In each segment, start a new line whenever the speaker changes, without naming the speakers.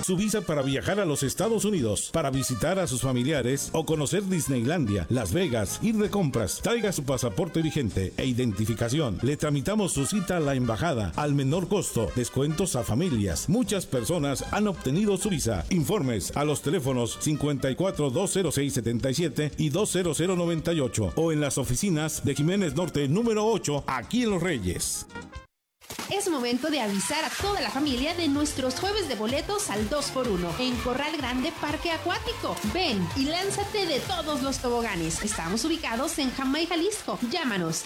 su visa para viajar a los Estados Unidos, para visitar a sus familiares o conocer Disneylandia, Las Vegas, ir de compras. Traiga su pasaporte vigente e identificación. Le tramitamos su cita a la embajada al menor costo. Descuentos a familias. Muchas personas han obtenido su visa. Informes a los teléfonos 54-206-77 y 20098 o en las oficinas de Jiménez Norte número 8, aquí en Los Reyes.
Es momento de avisar a toda la familia de nuestros jueves de boletos al 2x1 en Corral Grande Parque Acuático. Ven y lánzate de todos los toboganes. Estamos ubicados en Jamay, Jalisco. Llámanos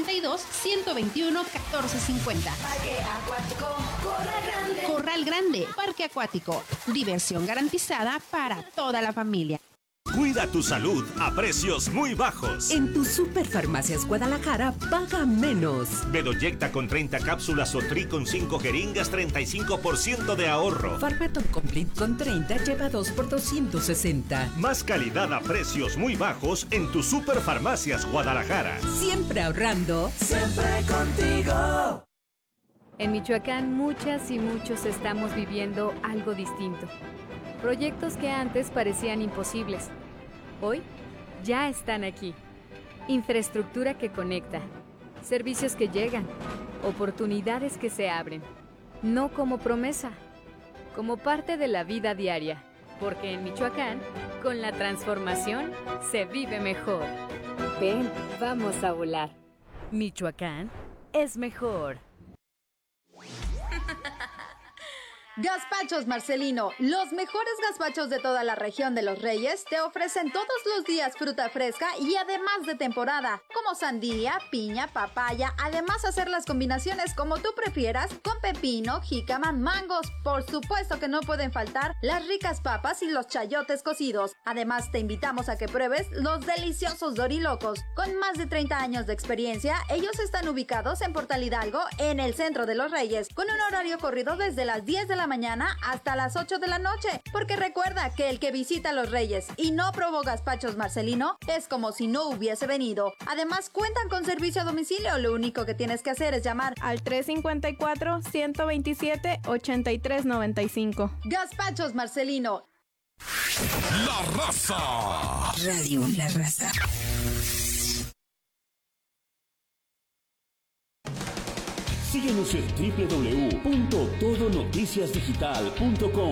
392-121-1450.
Parque Acuático, Corral Grande.
Corral Grande Parque Acuático. Diversión garantizada para toda la familia.
Cuida tu salud a precios muy bajos.
En tu Superfarmacias Guadalajara, paga menos.
Bedoyecta con 30 cápsulas o Tri con 5 jeringas, 35% de ahorro.
Farmaton Complete con 30 lleva 2 por 260.
Más calidad a precios muy bajos en tu Superfarmacias Guadalajara.
Siempre ahorrando.
Siempre contigo.
En Michoacán, muchas y muchos estamos viviendo algo distinto. Proyectos que antes parecían imposibles, hoy ya están aquí. Infraestructura que conecta, servicios que llegan, oportunidades que se abren. No como promesa, como parte de la vida diaria. Porque en Michoacán, con la transformación, se vive mejor. Ven, vamos a volar. Michoacán es mejor.
Gazpachos Marcelino, los mejores gazpachos de toda la región de Los Reyes, te ofrecen todos los días fruta fresca y además de temporada, como sandía, piña, papaya, además hacer las combinaciones como tú prefieras, con pepino, jícama, mangos, por supuesto que no pueden faltar las ricas papas y los chayotes cocidos. Además te invitamos a que pruebes los deliciosos dorilocos. Con más de 30 años de experiencia, ellos están ubicados en Portal Hidalgo, en el centro de Los Reyes, con un horario corrido desde las 10 de la mañana hasta las 8 de la noche, porque recuerda que el que visita Los Reyes y no probó gazpachos Marcelino es como si no hubiese venido. Además cuentan con servicio a domicilio, lo único que tienes que hacer es llamar
al 354-127-8395.
Gazpachos Marcelino.
La Raza.
Radio La Raza.
Síguenos en www.todonoticiasdigital.com.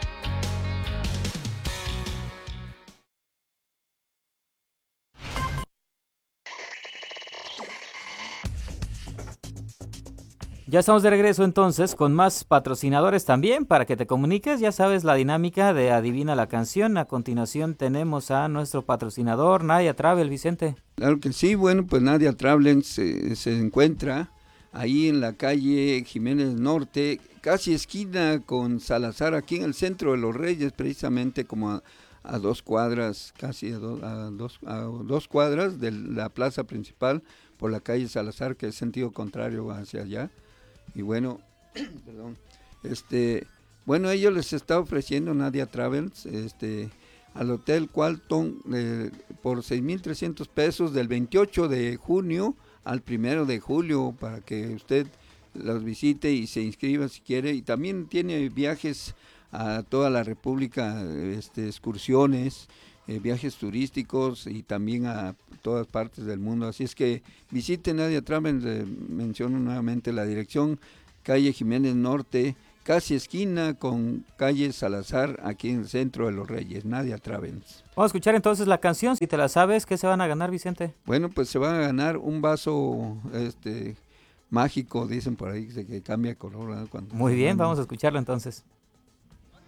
Ya estamos de regreso entonces con más patrocinadores también para que te comuniques. Ya sabes la dinámica de Adivina la Canción. A continuación tenemos a nuestro patrocinador Nadia Travel, Vicente.
Claro que sí, bueno, pues Nadia Travel se encuentra ahí en la calle Jiménez Norte, casi esquina con Salazar, aquí en el centro de Los Reyes, precisamente como a 2 cuadras, casi a dos cuadras de la plaza principal, por la calle Salazar, que es sentido contrario hacia allá. Y bueno, perdón, bueno, ellos les está ofreciendo Nadia Travels, al Hotel Qualton por 6,300 pesos del 28 de junio al 1 de julio, para que usted los visite y se inscriba si quiere. Y también tiene viajes a toda la República, excursiones, viajes turísticos y también a todas partes del mundo. Así es que visite Nadia Travels, menciono nuevamente la dirección, calle Jiménez Norte, casi esquina con calle Salazar, aquí en el centro de Los Reyes. Nadia Travels.
Vamos a escuchar entonces la canción. Si te la sabes, ¿qué se van a ganar, Vicente?
Bueno, pues se van a ganar un vaso mágico, dicen por ahí, que cambia de color, ¿verdad?
Muy bien, vamos a escucharlo entonces.